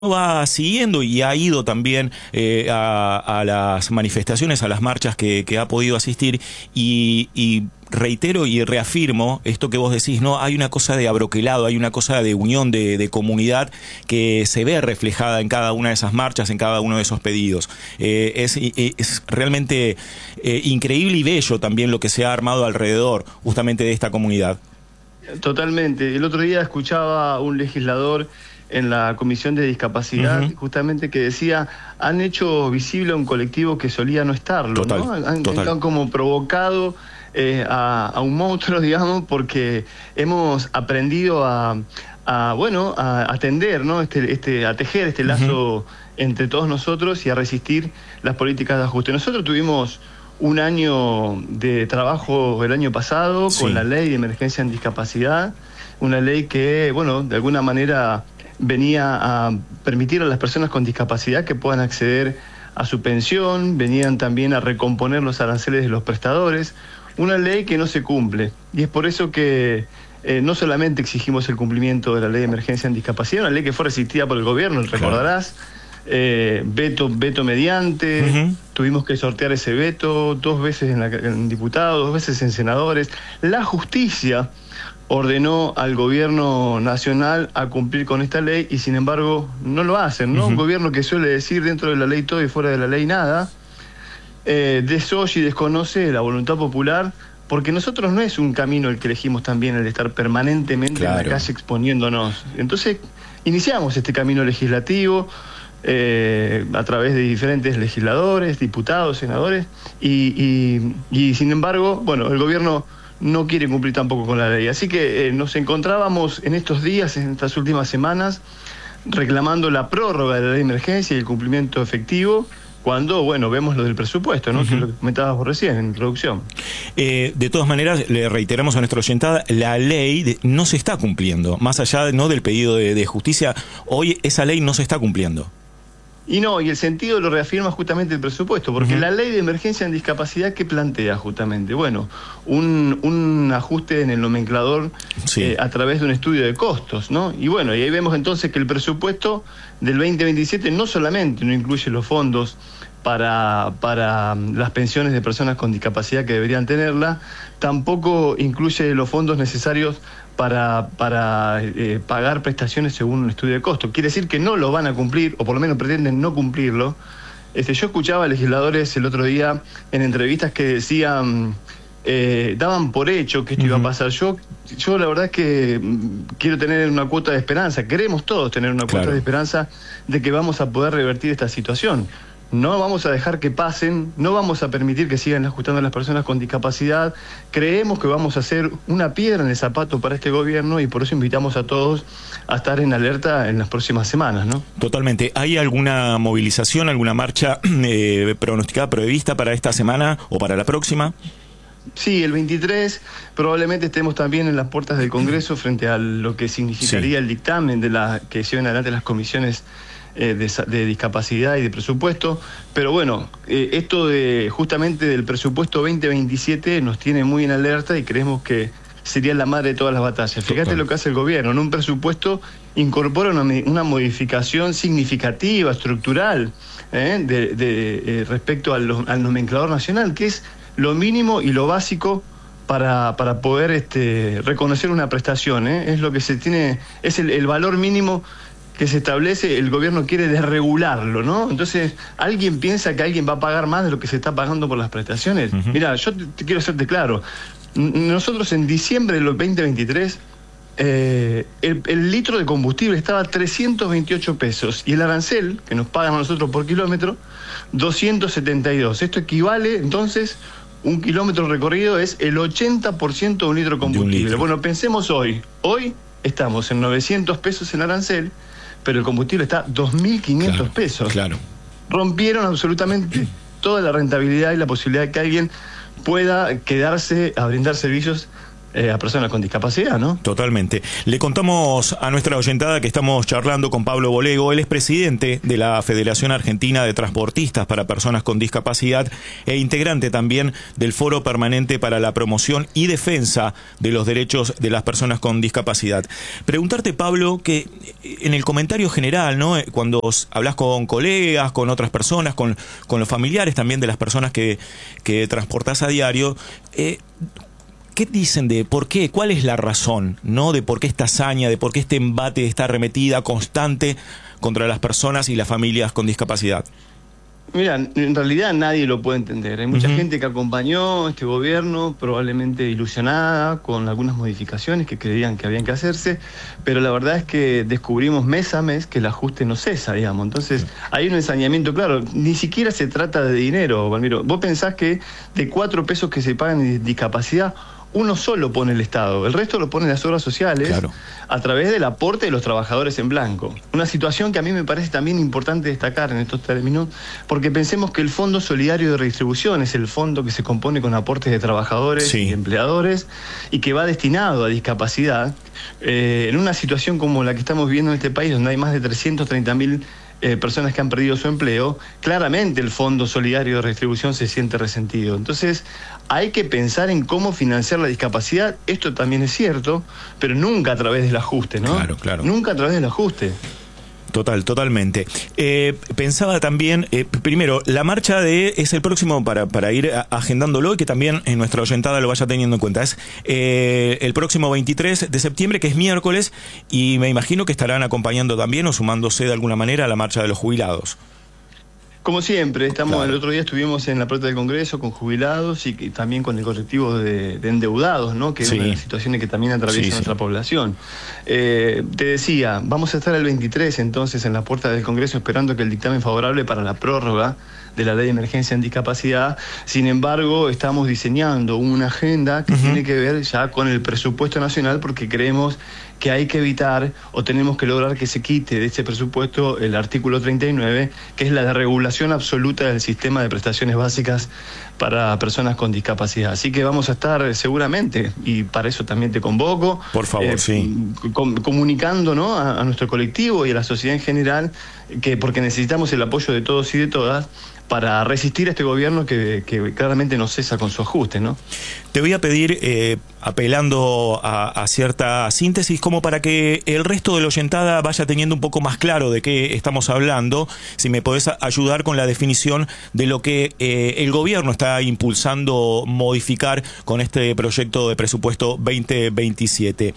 va siguiendo y ha ido también a las manifestaciones, a las marchas que ha podido asistir y reitero y reafirmo esto que vos decís, ¿no? Hay una cosa de abroquelado, hay una cosa de unión, de comunidad que se ve reflejada en cada una de esas marchas, en cada uno de esos pedidos. Es realmente increíble y bello también lo que se ha armado alrededor justamente de esta comunidad. Totalmente. El otro día escuchaba a un legislador en la Comisión de Discapacidad, justamente que decía, han hecho visible a un colectivo que solía no estarlo, Total, ¿no? Han total. como provocado a un monstruo, digamos, porque hemos aprendido a atender, ¿no? a tejer este lazo entre todos nosotros y a resistir las políticas de ajuste. Nosotros tuvimos un año de trabajo el año pasado con la ley de emergencia en discapacidad, una ley que, bueno, de alguna manera venía a permitir a las personas con discapacidad que puedan acceder a su pensión, venían también a recomponer los aranceles de los prestadores, una ley que no se cumple. Y es por eso que no solamente exigimos el cumplimiento de la ley de emergencia en discapacidad, una ley que fue resistida por el gobierno, recordarás, veto mediante, tuvimos que sortear ese veto 2 veces en diputados, 2 veces en senadores. La justicia ordenó al gobierno nacional a cumplir con esta ley y sin embargo no lo hacen, ¿no? Un gobierno que suele decir dentro de la ley todo y fuera de la ley nada, desoye y desconoce la voluntad popular, porque nosotros no es un camino el que elegimos también, el de estar permanentemente en la calle exponiéndonos. Entonces iniciamos este camino legislativo a través de diferentes legisladores, diputados, senadores y sin embargo, bueno, el gobierno no quiere cumplir tampoco con la ley. Así que nos encontrábamos en estos días, en estas últimas semanas, reclamando la prórroga de la ley de emergencia y el cumplimiento efectivo, cuando, bueno, vemos lo del presupuesto, ¿no? Que es lo que comentabas vos recién, en introducción. De todas maneras, le reiteramos a nuestra oyentada, la ley no se está cumpliendo. Más allá ¿no? del pedido de justicia, hoy esa ley no se está cumpliendo. Y no, y el sentido lo reafirma justamente el presupuesto, porque la ley de emergencia en discapacidad, ¿qué plantea justamente? Bueno, un ajuste en el nomenclador a través de un estudio de costos, ¿no? Y bueno, y ahí vemos entonces que el presupuesto del 2027 no solamente no incluye los fondos para las pensiones de personas con discapacidad que deberían tenerla, tampoco incluye los fondos necesarios para pagar prestaciones según un estudio de costo. Quiere decir que no lo van a cumplir, o por lo menos pretenden no cumplirlo. Yo escuchaba a legisladores el otro día en entrevistas que decían, daban por hecho que esto iba a pasar. Yo la verdad es que quiero tener una cuota de esperanza, queremos todos tener una cuota de esperanza de que vamos a poder revertir esta situación. No vamos a dejar que pasen, no vamos a permitir que sigan ajustando a las personas con discapacidad. Creemos que vamos a hacer una piedra en el zapato para este gobierno y por eso invitamos a todos a estar en alerta en las próximas semanas, ¿no? Totalmente. ¿Hay alguna movilización, alguna marcha pronosticada, prevista para esta semana o para la próxima? Sí, el 23 probablemente estemos también en las puertas del Congreso frente a lo que significaría el dictamen de que lleven adelante las comisiones de discapacidad y de presupuesto, pero bueno, esto justamente del presupuesto 2027 nos tiene muy en alerta y creemos que sería la madre de todas las batallas. Fíjate lo que hace el gobierno, en un presupuesto incorpora una modificación significativa, estructural, respecto al nomenclador nacional, que es lo mínimo y lo básico para poder reconocer una prestación, es lo que se tiene, es el valor mínimo que se establece. El gobierno quiere desregularlo, ¿no? Entonces, ¿alguien piensa que alguien va a pagar más de lo que se está pagando por las prestaciones? Mira, yo te quiero hacerte claro. Nosotros en diciembre del 2023, el litro de combustible estaba a 328 pesos y el arancel, que nos pagan a nosotros por kilómetro, 272. Esto equivale, entonces, un kilómetro recorrido es el 80% de un litro de combustible. Bueno, pensemos hoy. Hoy estamos en 900 pesos el arancel, pero el combustible está 2.500 pesos. Rompieron absolutamente toda la rentabilidad y la posibilidad de que alguien pueda quedarse a brindar servicios a personas con discapacidad, ¿no? Totalmente. Le contamos a nuestra oyentada que estamos charlando con Pablo Bolego. Él es presidente de la Federación Argentina de Transportistas para Personas con Discapacidad e integrante también del Foro Permanente para la Promoción y Defensa de los Derechos de las Personas con Discapacidad. Preguntarte, Pablo, que en el comentario general, ¿no?, cuando hablas con colegas, con otras personas, con los familiares también de las personas que transportás a diario, ¿qué dicen de por qué? ¿Cuál es la razón, no, de por qué esta hazaña, de por qué este embate, esta arremetida constante contra las personas y las familias con discapacidad? Mira, en realidad nadie lo puede entender. Hay mucha gente que acompañó este gobierno, probablemente ilusionada, con algunas modificaciones que creían que habían que hacerse, pero la verdad es que descubrimos mes a mes que el ajuste no cesa, digamos. Entonces, hay un ensañamiento claro. Ni siquiera se trata de dinero, Valmiro. Vos pensás que de 4 pesos que se pagan en discapacidad, uno solo pone el Estado, el resto lo ponen las obras sociales, claro, a través del aporte de los trabajadores en blanco. Una situación que a mí me parece también importante destacar en estos términos, porque pensemos que el Fondo Solidario de Redistribución es el fondo que se compone con aportes de trabajadores y empleadores y que va destinado a discapacidad. En una situación como la que estamos viviendo en este país, donde hay más de 330.000 personas que han perdido su empleo, claramente el Fondo Solidario de Redistribución se siente resentido. Entonces, hay que pensar en cómo financiar la discapacidad. Esto también es cierto, pero nunca a través del ajuste, ¿no? Claro, claro. Nunca a través del ajuste. Totalmente. Pensaba también, primero, la marcha es el próximo, para ir agendándolo y que también en nuestra oyentada lo vaya teniendo en cuenta. Es el próximo 23 de septiembre, que es miércoles, y me imagino que estarán acompañando también o sumándose de alguna manera a la marcha de los jubilados. Como siempre, el otro día estuvimos en la puerta del Congreso con jubilados y también con el colectivo de endeudados, ¿no?, que es una de las situaciones que también atraviesa nuestra población. Te decía, vamos a estar el 23 entonces en la puerta del Congreso esperando que el dictamen favorable para la prórroga de la Ley de Emergencia en Discapacidad. Sin embargo, estamos diseñando una agenda que tiene que ver ya con el presupuesto nacional, porque creemos que hay que evitar o tenemos que lograr que se quite de este presupuesto el artículo 39, que es la desregulación absoluta del sistema de prestaciones básicas para personas con discapacidad. Así que vamos a estar seguramente, y para eso también te convoco, por favor, comunicando, ¿no?, a nuestro colectivo y a la sociedad en general, porque necesitamos el apoyo de todos y de todas para resistir a este gobierno que claramente no cesa con su ajuste, ¿no? Te voy a pedir, apelando a cierta síntesis, como para que el resto de la oyentada vaya teniendo un poco más claro de qué estamos hablando, si me podés ayudar con la definición de lo que el gobierno está impulsando modificar con este proyecto de presupuesto 2027.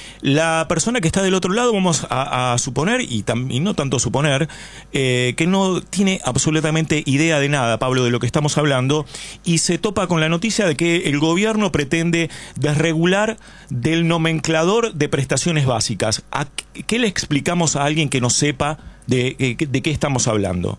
La persona que está del otro lado, vamos a suponer, y no tanto suponer, que no tiene absolutamente idea de nada, Pablo, de lo que estamos hablando, y se topa con la noticia de que el gobierno pretende desregular del nomenclador de prestaciones básicas. ¿Qué le explicamos a alguien que no sepa de qué estamos hablando?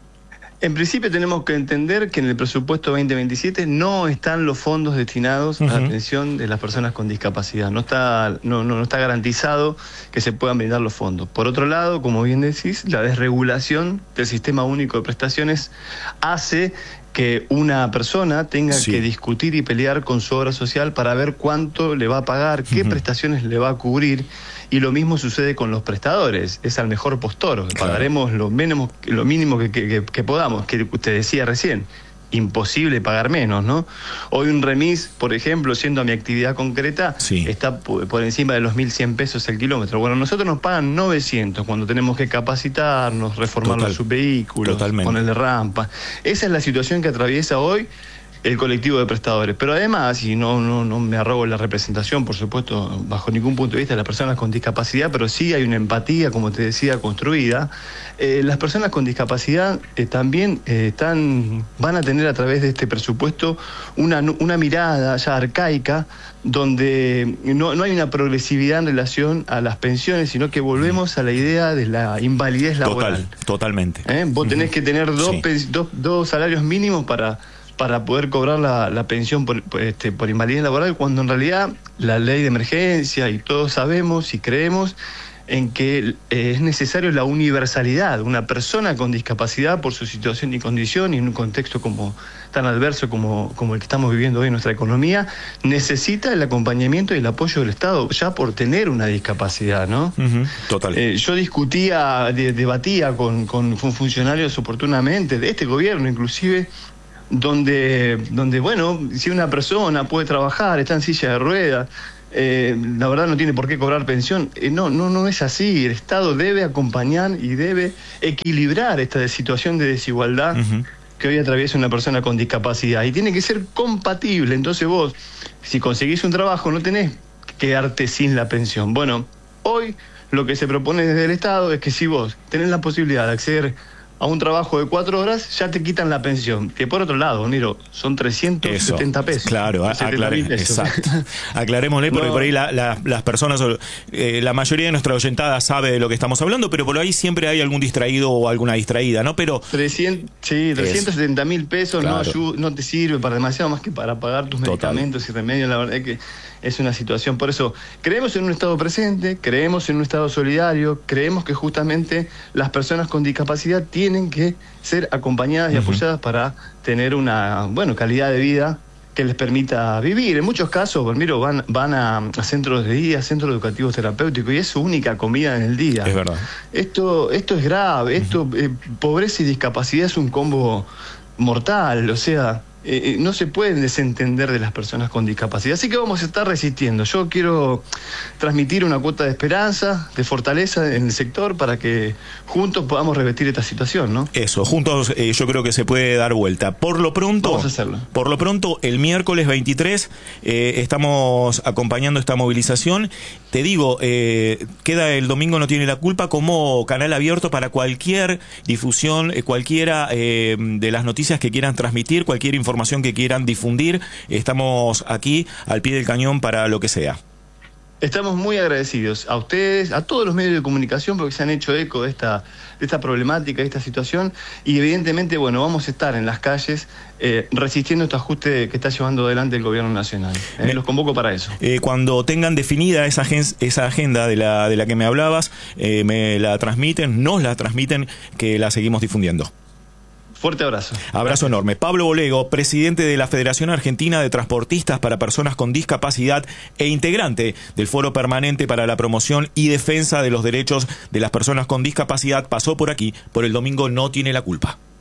En principio tenemos que entender que en el presupuesto 2027 no están los fondos destinados a la atención de las personas con discapacidad. No está garantizado que se puedan brindar los fondos. Por otro lado, como bien decís, la desregulación del Sistema Único de Prestaciones hace que una persona tenga que discutir y pelear con su obra social para ver cuánto le va a pagar, qué prestaciones le va a cubrir, y lo mismo sucede con los prestadores. Es al mejor postor, pagaremos lo mínimo que podamos, que usted decía recién. Imposible pagar menos, ¿no? Hoy un remis, por ejemplo, siendo a mi actividad concreta, está por encima de los 1.100 pesos el kilómetro. Bueno, nosotros nos pagan 900 cuando tenemos que capacitarnos, reformar los subvehículos, ponerle rampa. Esa es la situación que atraviesa hoy el colectivo de prestadores. Pero además, y no me arrogo la representación, por supuesto, bajo ningún punto de vista de las personas con discapacidad, pero sí hay una empatía, como te decía, construida. Las personas con discapacidad también van a tener a través de este presupuesto una mirada ya arcaica, donde no hay una progresividad en relación a las pensiones, sino que volvemos a la idea de la invalidez laboral. Totalmente. Vos tenés que tener dos salarios mínimos para poder cobrar la pensión por invalidez laboral, cuando en realidad la ley de emergencia, y todos sabemos y creemos, en que es necesario la universalidad. Una persona con discapacidad por su situación y condición y en un contexto como tan adverso como el que estamos viviendo hoy en nuestra economía, necesita el acompañamiento y el apoyo del Estado ya por tener una discapacidad, ¿no? Total. Yo debatía con funcionarios oportunamente de este gobierno inclusive, donde bueno, si una persona puede trabajar, está en silla de ruedas, la verdad no tiene por qué cobrar pensión. No es así. El Estado debe acompañar y debe equilibrar esta situación de desigualdad que hoy atraviesa una persona con discapacidad. Y tiene que ser compatible. Entonces vos, si conseguís un trabajo, no tenés que quedarte sin la pensión. Bueno, hoy lo que se propone desde el Estado es que si vos tenés la posibilidad de acceder a un trabajo de 4 horas, ya te quitan la pensión. Que por otro lado, Niro, son 370 pesos. Claro, exacto. Aclarémosle, porque por ahí las personas, la mayoría de nuestra oyentada sabe de lo que estamos hablando, pero por ahí siempre hay algún distraído o alguna distraída, ¿no? Pero 370.000 pesos, claro, no te sirve para demasiado más que para pagar tus medicamentos y remedios. La verdad es que es una situación. Por eso, creemos en un Estado presente, creemos en un Estado solidario, creemos que justamente las personas con discapacidad tienen que ser acompañadas y apoyadas para tener una calidad de vida que les permita vivir. En muchos casos, Palmiro, van a centros de día, centros educativos terapéuticos, y es su única comida en el día. Es verdad. Esto es grave. Pobreza y discapacidad es un combo mortal, o sea, no se pueden desentender de las personas con discapacidad. Así que vamos a estar resistiendo. Yo quiero transmitir una cuota de esperanza, de fortaleza en el sector para que juntos podamos revertir esta situación, ¿no? Eso, juntos yo creo que se puede dar vuelta. Por lo pronto, vamos a hacerlo. Por lo pronto, el miércoles 23 estamos acompañando esta movilización. Te digo, queda el Domingo No Tiene la Culpa como canal abierto para cualquier difusión, cualquiera de las noticias que quieran transmitir, cualquier información que quieran difundir. Estamos aquí al pie del cañón para lo que sea. Estamos muy agradecidos a ustedes, a todos los medios de comunicación, porque se han hecho eco de esta problemática, de esta situación, y evidentemente, vamos a estar en las calles resistiendo este ajuste que está llevando adelante el gobierno nacional. Los convoco para eso. Cuando tengan definida esa agenda de la que me hablabas, me la transmiten, nos la transmiten, que la seguimos difundiendo. Fuerte abrazo. Abrazo enorme. Pablo Bolego, presidente de la Federación Argentina de Transportistas para Personas con Discapacidad e integrante del Foro Permanente para la Promoción y Defensa de los Derechos de las Personas con Discapacidad, pasó por aquí, por el Domingo No Tiene la Culpa.